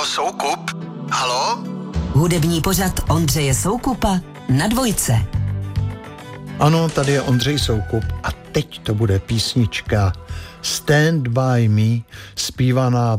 Soukup? Haló? Hudební pořad Ondřeje Soukupa na Dvojce. Ano, tady je Ondřej Soukup a teď to bude písnička Stand By Me, zpívaná